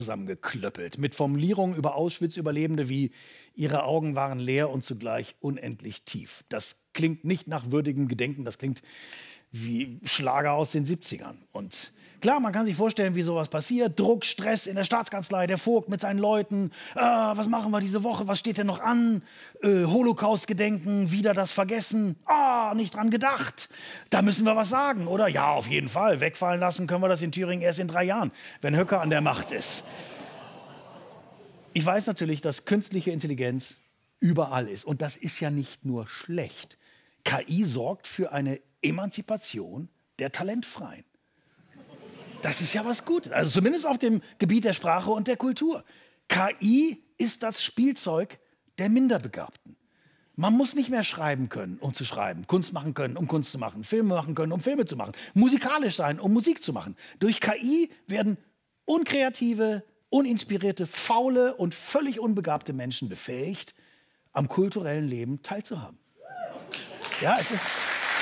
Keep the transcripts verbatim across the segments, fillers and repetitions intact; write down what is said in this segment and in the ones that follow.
zusammengeklöppelt. Mit Formulierungen über Auschwitz-Überlebende wie ihre Augen waren leer und zugleich unendlich tief. Das klingt nicht nach würdigem Gedenken, das klingt wie Schlager aus den siebzigern. Und klar, man kann sich vorstellen, wie sowas passiert. Druck, Stress in der Staatskanzlei, der Vogt mit seinen Leuten. Ah, was machen wir diese Woche? Was steht denn noch an? Äh, Holocaust-Gedenken, wieder das Vergessen. Ah, nicht dran gedacht. Da müssen wir was sagen, oder? Ja, auf jeden Fall. Wegfallen lassen können wir das in Thüringen erst in drei Jahren, wenn Höcke an der Macht ist. Ich weiß natürlich, dass künstliche Intelligenz überall ist. Und das ist ja nicht nur schlecht. K I sorgt für eine Emanzipation der Talentfreien. Das ist ja was Gutes. Also zumindest auf dem Gebiet der Sprache und der Kultur. K I ist das Spielzeug der Minderbegabten. Man muss nicht mehr schreiben können, um zu schreiben, Kunst machen können, um Kunst zu machen, Filme machen können, um Filme zu machen, musikalisch sein, um Musik zu machen. Durch K I werden unkreative, uninspirierte, faule und völlig unbegabte Menschen befähigt, am kulturellen Leben teilzuhaben. Ja, es ist...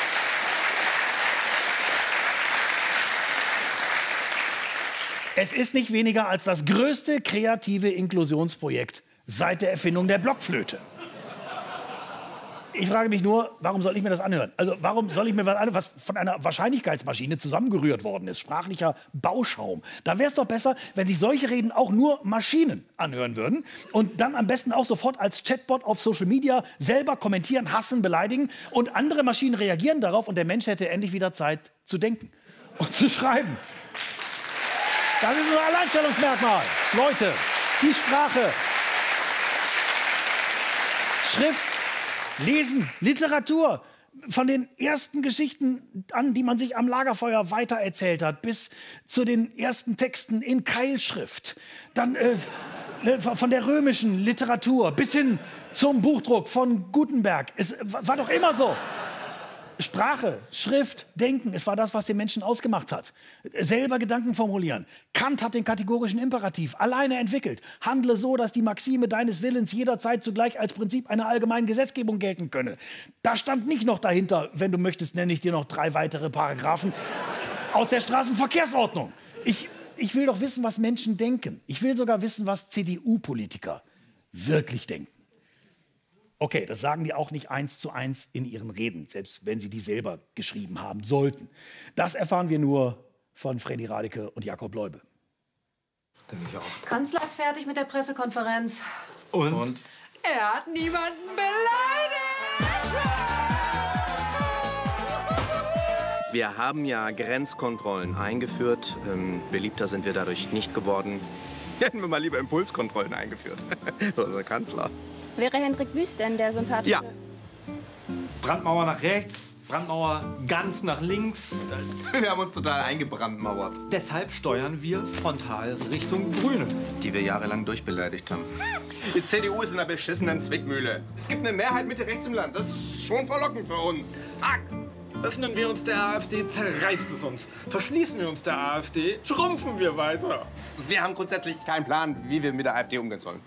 Es ist nicht weniger als das größte kreative Inklusionsprojekt seit der Erfindung der Blockflöte. Ich frage mich nur, warum soll ich mir das anhören? Also warum soll ich mir was anhören, was von einer Wahrscheinlichkeitsmaschine zusammengerührt worden ist? Sprachlicher Bauschaum. Da wäre es doch besser, wenn sich solche Reden auch nur Maschinen anhören würden und dann am besten auch sofort als Chatbot auf Social Media selber kommentieren, hassen, beleidigen und andere Maschinen reagieren darauf und der Mensch hätte endlich wieder Zeit zu denken und zu schreiben. Das ist ein Alleinstellungsmerkmal. Leute, die Sprache, Schrift, Lesen, Literatur, von den ersten Geschichten an, die man sich am Lagerfeuer weitererzählt hat, bis zu den ersten Texten in Keilschrift, dann äh, von der römischen Literatur bis hin zum Buchdruck von Gutenberg. Es war doch immer so. Sprache, Schrift, Denken, es war das, was den Menschen ausgemacht hat. Selber Gedanken formulieren. Kant hat den kategorischen Imperativ alleine entwickelt. Handle so, dass die Maxime deines Willens jederzeit zugleich als Prinzip einer allgemeinen Gesetzgebung gelten könne. Da stand nicht noch dahinter, wenn du möchtest, nenne ich dir noch drei weitere Paragraphen aus der Straßenverkehrsordnung. Ich, ich will doch wissen, was Menschen denken. Ich will sogar wissen, was C D U-Politiker wirklich denken. Okay, das sagen die auch nicht eins zu eins in ihren Reden, selbst wenn sie die selber geschrieben haben sollten. Das erfahren wir nur von Freddy Radeke und Jakob Leube. Denke ich auch. Kanzler ist fertig mit der Pressekonferenz. Und? Und? Er hat niemanden beleidigt! Wir haben ja Grenzkontrollen eingeführt. Ähm, beliebter sind wir dadurch nicht geworden. Hätten wir mal lieber Impulskontrollen eingeführt. Für unseren Kanzler. Wäre Hendrik Wüst denn der sympathische? Ja. Brandmauer nach rechts, Brandmauer ganz nach links. Wir haben uns total eingebrandmauert. Deshalb steuern wir frontal Richtung Grüne. Die wir jahrelang durchbeleidigt haben. Die C D U ist in einer beschissenen Zwickmühle. Es gibt eine Mehrheit Mitte rechts im Land. Das ist schon verlockend für uns. Fuck! Öffnen wir uns der AfD, zerreißt es uns. Verschließen wir uns der AfD, schrumpfen wir weiter. Wir haben grundsätzlich keinen Plan, wie wir mit der AfD umgehen sollen.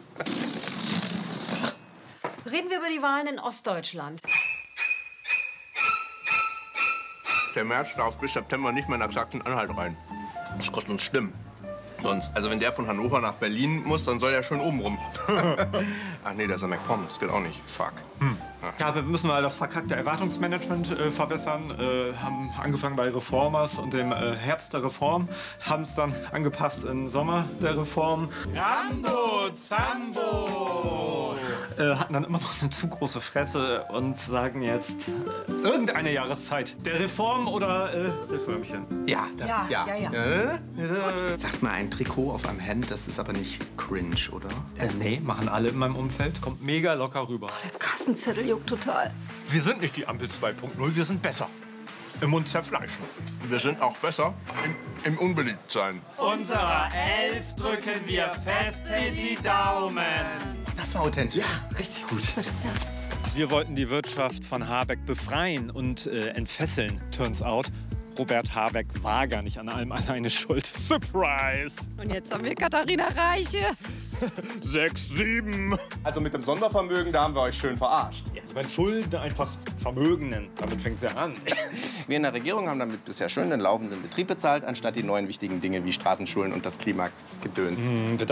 Reden wir über die Wahlen in Ostdeutschland. Der März darf bis September nicht mehr nach Sachsen-Anhalt rein. Das kostet uns Stimmen. Sonst, also wenn der von Hannover nach Berlin muss, dann soll der schon oben rum. Ach nee, da ist er MacPom. Das geht auch nicht. Fuck. Hm. Ja, wir müssen mal das verkackte Erwartungsmanagement äh, verbessern. Äh, haben angefangen bei Reformers und dem äh, Herbst der Reform. Haben es dann angepasst im Sommer der Reform. Rambo, Zambo! Äh, hatten dann immer noch eine zu große Fresse und sagen jetzt äh, irgendeine Jahreszeit der Reform oder äh, Reformchen. Ja, das Ja, ja. ja, ja. Äh, äh. Sagt mal, ein Trikot auf einem Hemd, das ist aber nicht cringe, oder? Äh, nee, machen alle in meinem Umfeld. Kommt mega locker rüber. Der Kassenzettel juckt total. Wir sind nicht die Ampel zwei Punkt null, wir sind besser. Im Mund zerfleischen. Wir sind auch besser im, im Unbeliebtsein. Unserer Elf drücken wir fest in die Daumen. Das war authentisch. Ja, richtig gut. Wir wollten die Wirtschaft von Habeck befreien und äh, entfesseln. Turns out, Robert Habeck war gar nicht an allem alleine schuld. Surprise! Und jetzt haben wir Katharina Reiche. Sechs, sieben. Also mit dem Sondervermögen, da haben wir euch schön verarscht. Ja, ich meine, Schulden einfach Vermögen nennen. Damit fängt's ja an. Wir in der Regierung haben damit bisher schön den laufenden Betrieb bezahlt, anstatt die neuen wichtigen Dinge wie Straßenschulen und das Klimakgedöns. Hm,